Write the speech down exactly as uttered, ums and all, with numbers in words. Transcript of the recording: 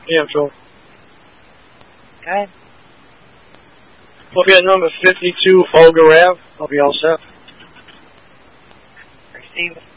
Yeah, Joel. Okay. We'll be at number fifty-two, Olga Ave. I'll be all set. Receive it.